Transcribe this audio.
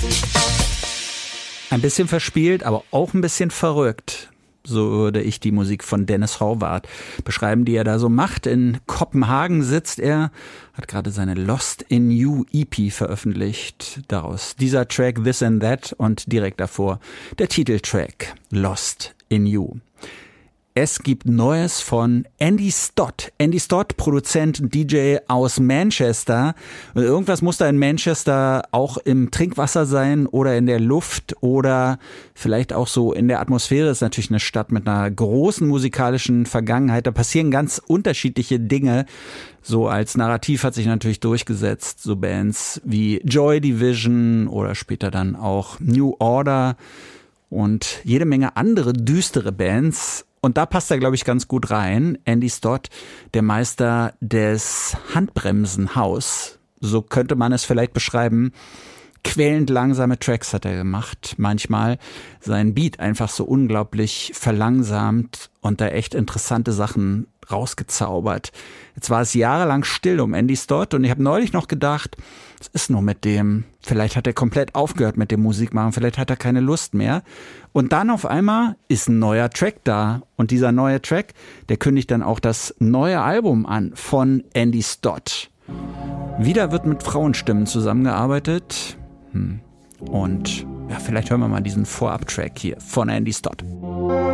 Ein bisschen verspielt, aber auch ein bisschen verrückt. So würde ich die Musik von Dennis Horvath beschreiben, die er da so macht. In Kopenhagen sitzt er, hat gerade seine Lost in You EP veröffentlicht. Daraus dieser Track This and That und direkt davor der Titeltrack Lost in You. Es gibt Neues von Andy Stott. Andy Stott, Produzent und DJ aus Manchester. Und irgendwas muss da in Manchester auch im Trinkwasser sein oder in der Luft oder vielleicht auch so in der Atmosphäre. Das ist natürlich eine Stadt mit einer großen musikalischen Vergangenheit. Da passieren ganz unterschiedliche Dinge. So als Narrativ hat sich natürlich durchgesetzt, so Bands wie Joy Division oder später dann auch New Order und jede Menge andere düstere Bands. Und da passt er, glaube ich, ganz gut rein. Andy Stott, der Meister des Handbremsenhaus. So könnte man es vielleicht beschreiben. Quälend langsame Tracks hat er gemacht. Manchmal sein Beat einfach so unglaublich verlangsamt und da echt interessante Sachen rausgezaubert. Jetzt war es jahrelang still um Andy Stott und ich habe neulich noch gedacht, was ist nur mit dem? Vielleicht hat er komplett aufgehört mit dem Musikmachen, vielleicht hat er keine Lust mehr. Und dann auf einmal ist ein neuer Track da und dieser neue Track, der kündigt dann auch das neue Album an von Andy Stott. Wieder wird mit Frauenstimmen zusammengearbeitet. Und ja, vielleicht hören wir mal diesen Vorab-Track hier von Andy Stott.